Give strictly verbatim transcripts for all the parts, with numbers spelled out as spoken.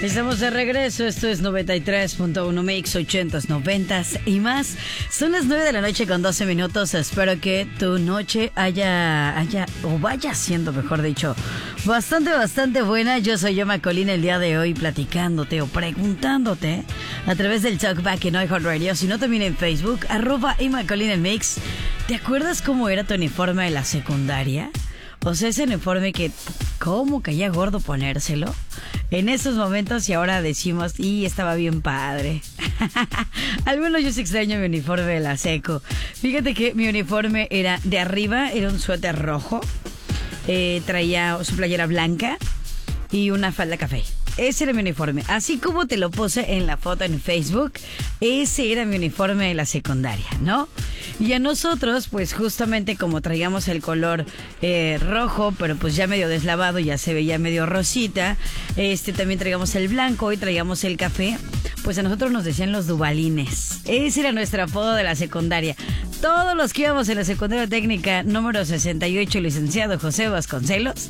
Estamos de regreso, esto es noventa y tres punto uno Mix, ochentas, noventas y más. Son las nueve de la noche con doce minutos. Espero que tu noche haya, haya, o vaya siendo, mejor dicho, bastante, bastante buena. Yo soy Yoma Colina el día de hoy platicándote o preguntándote a través del Talkback en iHeartRadio, si no también en Facebook, arroba Emma Colina el Mix. ¿Te acuerdas cómo era tu uniforme de la secundaria? O sea, ese uniforme que, ¿cómo caía gordo ponérselo? En esos momentos y ahora decimos, y estaba bien padre. Al menos yo sí extraño mi uniforme de la seco. Fíjate que mi uniforme era de arriba, era un suéter rojo, eh, traía su playera blanca y una falda café. Ese era mi uniforme, así como te lo puse en la foto en Facebook. Ese era mi uniforme de la secundaria, ¿no? Y a nosotros, pues justamente como traíamos el color eh, rojo, pero pues ya medio deslavado, ya se veía medio rosita. Este también traíamos el blanco y traíamos el café. Pues a nosotros nos decían los dubalines. Ese era nuestro apodo de la secundaria. Todos los que íbamos en la secundaria técnica número sesenta y ocho, licenciado José Vasconcelos,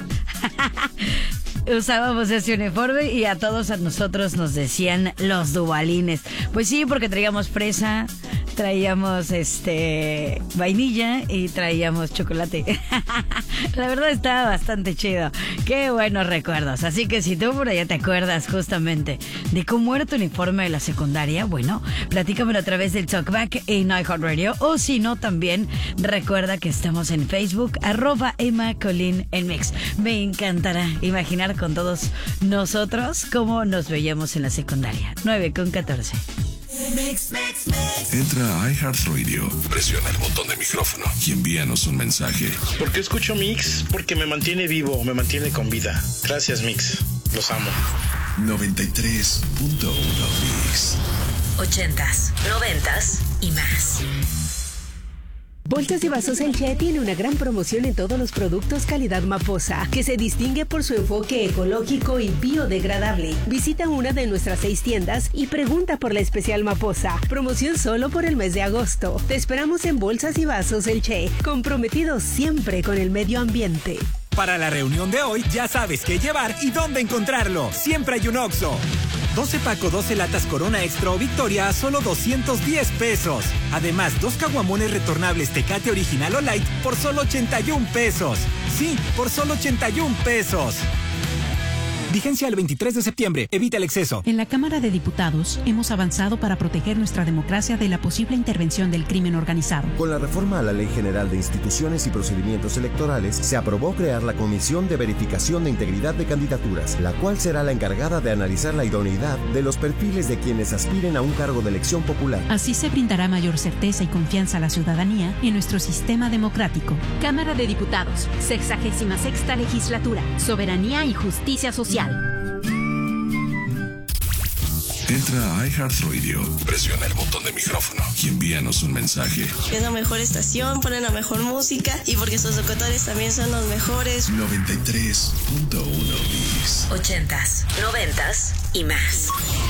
usábamos ese uniforme y a todos a nosotros nos decían los dubalines. Pues sí, porque traíamos fresa, traíamos este vainilla y traíamos chocolate. La verdad estaba bastante chido. Qué buenos recuerdos. Así que si tú por allá te acuerdas justamente de cómo era tu uniforme de la secundaria, bueno, platícamelo a través del Talkback en iHeartRadio, o si no también recuerda que estamos en Facebook, arroba Emma Colin en Mix. Me encantará imaginar con todos nosotros cómo nos veíamos en la secundaria. nueve con catorce. Mix, mix, mix. Entra a iHeartRadio, presiona el botón de micrófono y envíanos un mensaje. ¿Por qué escucho Mix? Porque me mantiene vivo, me mantiene con vida. Gracias, Mix. Los amo. noventa y tres punto uno Mix. Ochentas, noventas y más. Bolsas y Vasos El Che tiene una gran promoción en todos los productos calidad Maposa, que se distingue por su enfoque ecológico y biodegradable. Visita una de nuestras seis tiendas y pregunta por la especial Maposa. Promoción solo por el mes de agosto. Te esperamos en Bolsas y Vasos El Che, comprometidos siempre con el medio ambiente. Para la reunión de hoy, ya sabes qué llevar y dónde encontrarlo. Siempre hay un Oxxo. doce paco, doce latas Corona Extra o Victoria a solo doscientos diez pesos. Además, dos caguamones retornables Tecate Original o Light por solo ochenta y un pesos. Sí, por solo ochenta y un pesos. Vigencia el veintitrés de septiembre. Evita el exceso. En la Cámara de Diputados hemos avanzado para proteger nuestra democracia de la posible intervención del crimen organizado. Con la reforma a la Ley General de Instituciones y Procedimientos Electorales, se aprobó crear la Comisión de Verificación de Integridad de Candidaturas, la cual será la encargada de analizar la idoneidad de los perfiles de quienes aspiren a un cargo de elección popular. Así se brindará mayor certeza y confianza a la ciudadanía en nuestro sistema democrático. Cámara de Diputados, sexagésima sexta legislatura, soberanía y justicia social. Entra a iHeartRadio, presiona el botón de micrófono y envíanos un mensaje. Es la mejor estación, ponen la mejor música y porque sus locutores también son los mejores. noventa y tres punto uno Mix. Ochentas, noventas y más.